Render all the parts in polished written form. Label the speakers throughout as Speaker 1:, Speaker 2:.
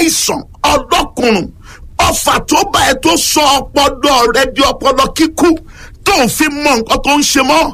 Speaker 1: àìsàn ọlọ́kùnrùn, ọfà tó bá ẹ tó sọ ọpọlọ rẹ di ọpọlọ kíkú tó ń fi mọ nǹkan tó ń ṣe mọ́,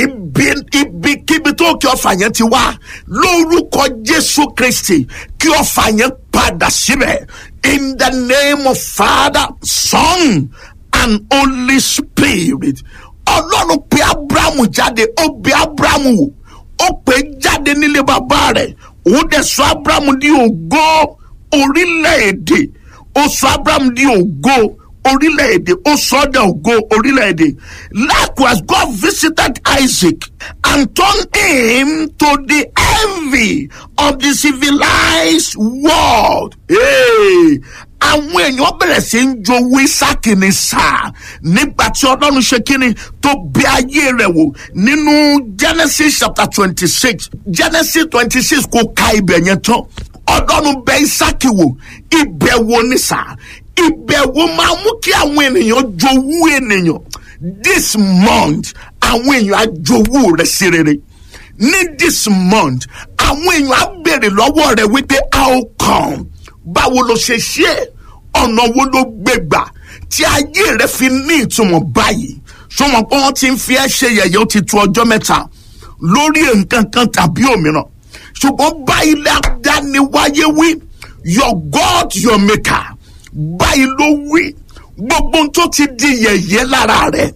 Speaker 1: ibikíbi tó kí ọfà yẹn ti wá, lórúkọ Jésù Kristi kí ọfà yẹn padà síbẹ̀. In the name of Father, Son and Holy Spirit. Ọlọ́run pe Abrahamu jáde, ó bẹ̀ Abrahamu wò, ó pè jáde nílé bàbá rẹ̀, ó dẹ̀ sọ Abrahamu di ògo orílẹ̀-èdè, ó sọ Abrahamu di ògo orílẹ̀-èdè, ó sọ dẹ̀ ògo orílẹ̀-èdè. Likewise, God visited Isaac and turned him to the envy of the civilized world. Hey! Àwọn èèyàn bẹ̀rẹ̀ sí ń jowú Ísákì ní sáà nígbà tí Ọlọ́run ṣe kíni tó bẹ̀ ayé rẹ̀ wò nínú Genesis chapter 26. Genesis 26 kò ka ibẹ̀ yẹn tán. Ọlọ́run bẹ̀ Ísákì wò, ìbẹ̀wò ní sáà. Ìbẹ̀wò máa mú kí àwọn ènìyàn jowú ènìyàn. This month, àwọn èèyàn á jowú rẹ̀ sí rere. Ní this month, àwọn èèyàn á béèrè lọ́wọ́ rẹ̀ wípé how come? Báwo ló ṣe ṣe? Ọ̀nà wo ló gbé gbà tí ayé rẹ̀ fi ní ìtumọ̀ báyìí? Ṣọwọ́n pé wọ́n ti ń fi ẹ́ ṣe yẹ̀yẹ́ ó ti tó ọjọ́ mẹ́ta lórí nǹkan kan tàbí òmíràn. Ṣùgbọ́n báyìí ládániwáyé wí, your God, your maker. Báyìí ló wí, gbogbo tó ti di yẹ̀yẹ́ lára rẹ̀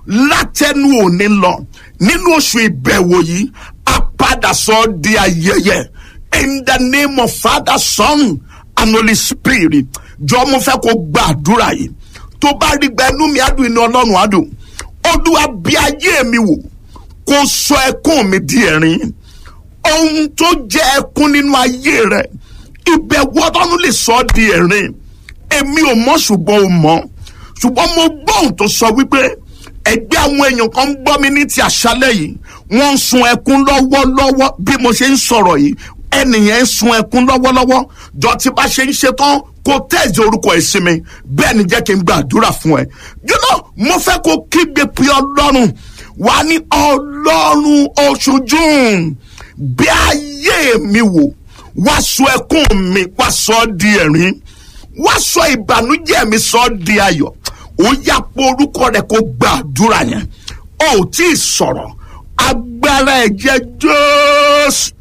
Speaker 1: látẹnu òní lọ nínú oṣù ìbẹ̀wò yìí á padà sọ di ayẹyẹ. In the name of Father, Son and Holy Spirit. Jọ̀ọ́ mo fẹ́ kó gbàdúrà yìí. Tó bá rí gba inú mi adùn, inú Ọlọ́run adùn. Olúwa bí ayé mi wò, kó sọ ẹkún mi di ẹ̀rín. Ohun tó jẹ́ ẹkún nínú ayé rẹ̀, ìbẹ̀wò Ọlọ́run lè sọ di ẹ̀rín. Èmi ò mọ̀ ṣùgbọ́n ó mọ̀. Ṣùgbọ́n mo gbọ́ ohun tó sọ wípé ẹgbẹ́ àwọn èèyàn kan ń gbọ́ mi ní ti àṣálẹ́ yìí. Wọ́n ń sun ẹkún lọ́wọ́lọ́wọ́ bí mo ṣe ń sọ̀rọ̀ yìí. Ẹnìyẹn ń sun ẹkún lọ́wọ́lọ́wọ́. Jọ tí bá ṣe ń ṣe tán kó tẹ̀sí orúkọ ẹ̀ sí mi. Bẹ́ẹ̀ ni jẹ́ kí n gbàdúrà fún ẹ. You know, mo fẹ́ kó kígbe pé Ọlọ́run wà ní Ọlọ́run oṣù June. Bí ayé mi wò, wá sọ ẹkún mi, wá sọ ọ́ di ẹ̀rín. Wá sọ ìbànújẹ́ mi sọ ọ́ di ayọ̀. Ó yá pé orúkọ rẹ̀ kó gbàdúrà yẹn. Ó tí ì sọ̀rọ̀. Agbára ẹ̀jẹ̀ Jésù.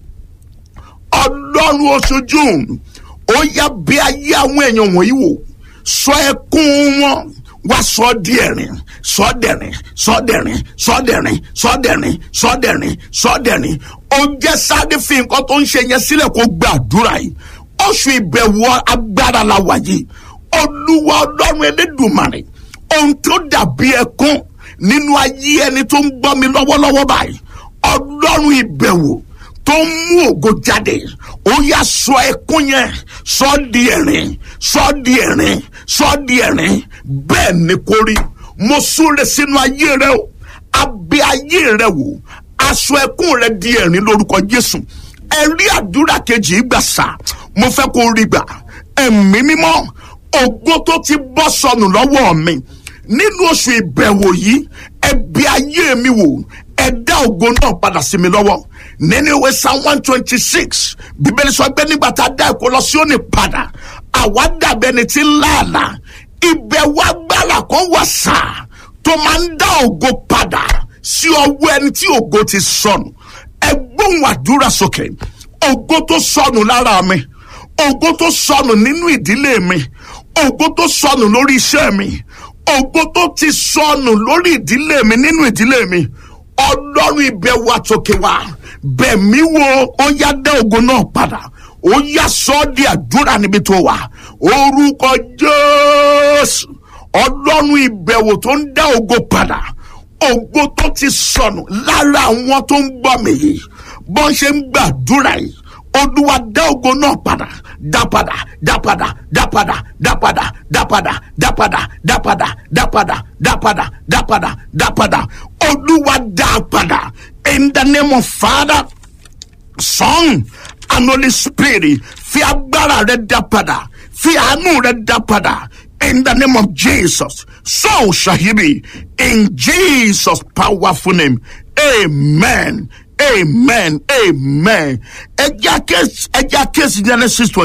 Speaker 1: Ọlọ́run oṣù June, ó yá bí ayé àwọn èèyàn wọ̀nyí wò, sọ ẹkún wọn, wá sọ di ẹ̀rín, sọ dẹ̀rín, sọ dẹ̀rín, sọ dẹ̀rín, sọ dẹ̀rín, sọ dẹ̀rín, sọ dẹ̀rín. Ó jẹ́ sáré fi nǹkan tó ń ṣe yẹn sílẹ̀ kó gbàdúrà yìí. Oṣù ìbẹ̀wò agbára la wà yìí. Olúwa Ọlọ́run Elédùmarè, ohun tó dàbí ẹkún nínú ayé ẹni tó ń gbọ́ mi lọ́wọ́lọ́wọ́ báyìí. Ọlọ́run ìbẹ̀wò tó ń mú ògo jáde, ó yá sọ ẹkún yẹn sọ di ẹ̀rín, sọ di ẹ̀rín, sọ di ẹ̀rín. Bẹ́ẹ̀ ni kó rí. Mo súre sínú ayé rẹ o, abẹ́ ayé rẹ wò, aṣọ ẹkún rẹ di ẹ̀rín lórúkọ Jésù. Ẹ̀rí àdúrà kejì ìgbà sá, mo fẹ́ kó rí gbà. Ẹ̀mí mímọ́, ògo tó ti bọ́ sọnù lọ́wọ́ mi nínú oṣù ìbẹ̀wò yìí, ẹ bí ayé mi wò, ẹ dá ògo náà padà sí mi lọ́wọ́. Nínú ìwé Psalm 126, Bíbélì sọ pé nígbà tá a dá ẹ̀kọ́ lọ sí òní padà, àwa dàbí ẹni tí ń láàlá. Ìbẹ̀wò agbára kan wà sáà tó máa ń dá ògo padà sí ọwọ́ ẹni tí ògo ti sọnù. Ẹ gbóhùn àdúrà sókè. Ògo tó sọnù lára mi, ògo tó sọnù nínú ìdílé mi, ògo tó sọnù lórí iṣẹ́ mi, ògo tó ti sọnù lórí ìdílé mi, nínú ìdílé mi. Ọlọ́run ìbẹ̀wò àtòkè wá, bẹ̀ mí wò, ó yá dá ògo náà padà. Ó yá sọ ọ́ di àdúrà níbi tó wà. Orúkọ Jésù. Ọlọ́run ìbẹ̀wò tó ń dá ògo padà. Ògo tó ti sọnù lára àwọn tó ń gbọ́ mi yìí. Bọ́n ṣe ń gbàdúrà yìí. Olúwa dá ògo náà padà. Dá padà, dá padà, dá padà, dá padà, dá padà, dá padà, dá padà, dá padà, dá padà, dá padà, dá padà. Olúwa dá padà. In the name of Father, Son and Holy Spirit. Fi agbára rẹ dá padà. Fi àánú rẹ dá padà. In the name of Jesus. So shall he be. In Jesus' powerful name. Amen. Amen. Amen. Ẹ jẹ́ àkíyèsí Genesis 20.